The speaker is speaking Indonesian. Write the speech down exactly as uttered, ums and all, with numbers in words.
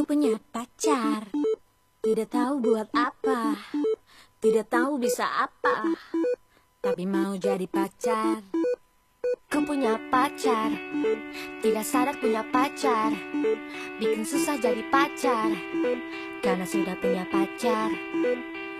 punya pacar, tidak tahu buat apa, tidak tahu bisa apa, tapi mau jadi pacar. Kau punya pacar, tidak sadar punya pacar, bikin susah jadi pacar, karena sudah punya pacar.